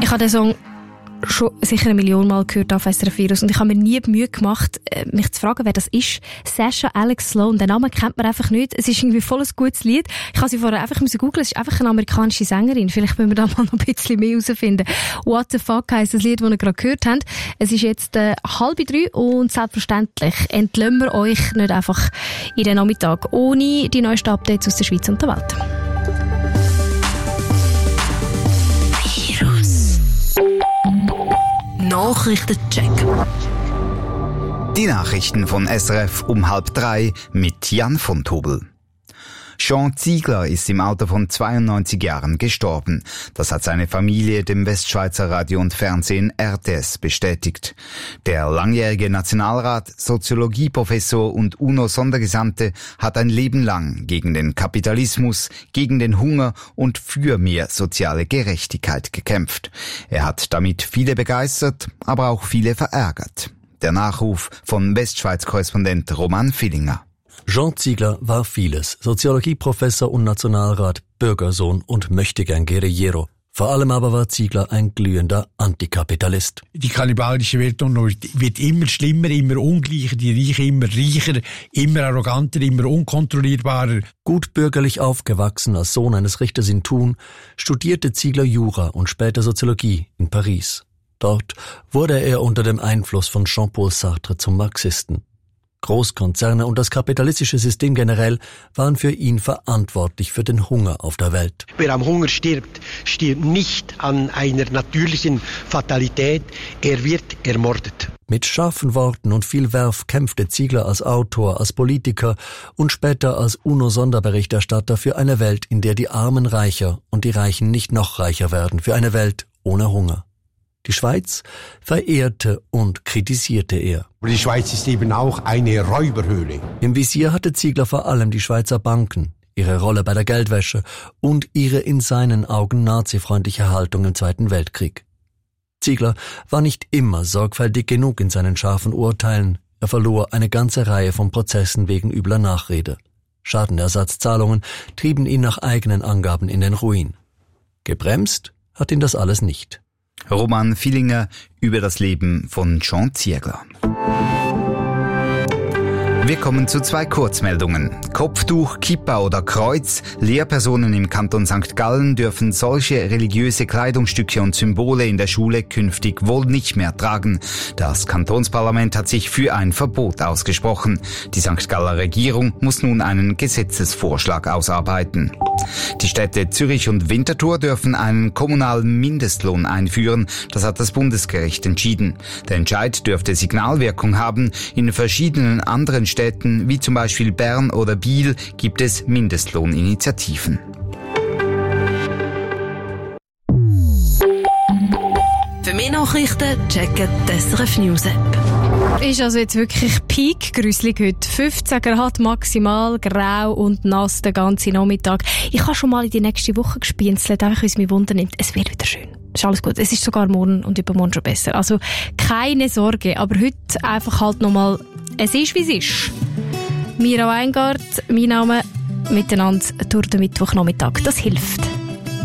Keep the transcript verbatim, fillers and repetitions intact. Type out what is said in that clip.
Ich habe den Song schon sicher eine Million Mal gehört auf S R F Virus und ich habe mir nie die Mühe gemacht, mich zu fragen, wer das ist. Sasha Alex Sloan, den Namen kennt man einfach nicht. Es ist irgendwie voll ein gutes Lied. Ich habe sie vorher einfach googeln. Es ist einfach eine amerikanische Sängerin. Vielleicht müssen wir da mal noch ein bisschen mehr herausfinden. What the fuck heisst das Lied, das ihr gerade gehört habt. Es ist jetzt äh, halb drei und selbstverständlich entlösen wir euch nicht einfach in den Nachmittag ohne die neuesten Updates aus der Schweiz und der Welt. Nachrichtencheck. Die Nachrichten von S R F um halb drei mit Jan von Tobel. Jean Ziegler ist im Alter von zweiundneunzig Jahren gestorben. Das hat seine Familie dem Westschweizer Radio und Fernsehen R T S bestätigt. Der langjährige Nationalrat, Soziologieprofessor und UNO-Sondergesandte hat ein Leben lang gegen den Kapitalismus, gegen den Hunger und für mehr soziale Gerechtigkeit gekämpft. Er hat damit viele begeistert, aber auch viele verärgert. Der Nachruf von Westschweiz-Korrespondent Roman Villinger. Jean Ziegler war vieles. Soziologieprofessor und Nationalrat, Bürgersohn und Möchtegern Guerillero. Vor allem aber war Ziegler ein glühender Antikapitalist. Die kannibalische Weltordnung wird immer schlimmer, immer ungleicher, die Reichen immer reicher, immer arroganter, immer unkontrollierbarer. Gut bürgerlich aufgewachsen als Sohn eines Richters in Thun, studierte Ziegler Jura und später Soziologie in Paris. Dort wurde er unter dem Einfluss von Jean-Paul Sartre zum Marxisten. Großkonzerne und das kapitalistische System generell waren für ihn verantwortlich für den Hunger auf der Welt. Wer am Hunger stirbt, stirbt nicht an einer natürlichen Fatalität, er wird ermordet. Mit scharfen Worten und viel Werf kämpfte Ziegler als Autor, als Politiker und später als UNO-Sonderberichterstatter für eine Welt, in der die Armen reicher und die Reichen nicht noch reicher werden, für eine Welt ohne Hunger. Die Schweiz verehrte und kritisierte er. Die Schweiz ist eben auch eine Räuberhöhle. Im Visier hatte Ziegler vor allem die Schweizer Banken, ihre Rolle bei der Geldwäsche und ihre in seinen Augen nazifreundliche Haltung im Zweiten Weltkrieg. Ziegler war nicht immer sorgfältig genug in seinen scharfen Urteilen. Er verlor eine ganze Reihe von Prozessen wegen übler Nachrede. Schadenersatzzahlungen trieben ihn nach eigenen Angaben in den Ruin. Gebremst hat ihn das alles nicht. Roman Villinger über das Leben von Jean Ziegler. Wir kommen zu zwei Kurzmeldungen. Kopftuch, Kippa oder Kreuz. Lehrpersonen im Kanton Sankt Gallen dürfen solche religiöse Kleidungsstücke und Symbole in der Schule künftig wohl nicht mehr tragen. Das Kantonsparlament hat sich für ein Verbot ausgesprochen. Die Sankt Galler Regierung muss nun einen Gesetzesvorschlag ausarbeiten. Die Städte Zürich und Winterthur dürfen einen kommunalen Mindestlohn einführen. Das hat das Bundesgericht entschieden. Der Entscheid dürfte Signalwirkung haben. In verschiedenen anderen Städten, wie zum Beispiel Bern oder Biel, gibt es Mindestlohninitiativen. Für mehr Nachrichten checken die S R F News App. Ist also jetzt wirklich Peak-grüsselig heute. fünfzehn Grad maximal, grau und nass den ganzen Nachmittag. Ich habe schon mal in die nächste Woche gespienzelt, einfach weil es mich Wunder nimmt. Es wird wieder schön. Ist alles gut. Es ist sogar morgen und übermorgen schon besser. Also keine Sorge. Aber heute einfach halt nochmal, es ist wie es ist. Mira Weingart, mein Name, miteinander durch den Mittwochnachmittag. Das hilft.